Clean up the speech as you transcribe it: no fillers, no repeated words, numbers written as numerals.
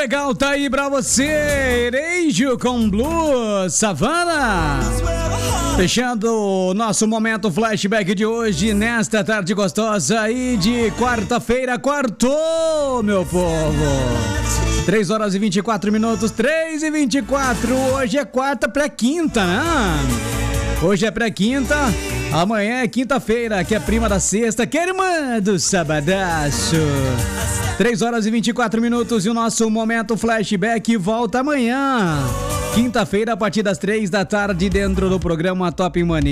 legal tá aí pra você, Erejo com Blue Savana. Fechando o nosso momento flashback de hoje, nesta tarde gostosa aí de quarta-feira, quartou, meu povo. 3 horas e 24 minutos, 3h24. Hoje é quarta pré-quinta, né? Hoje é pré-quinta, amanhã é quinta-feira, que é prima da sexta, que é irmã do sabadaço. 3 horas e 24 minutos e o nosso momento flashback volta amanhã, quinta-feira, a partir das 3 da tarde, dentro do programa Top Mania.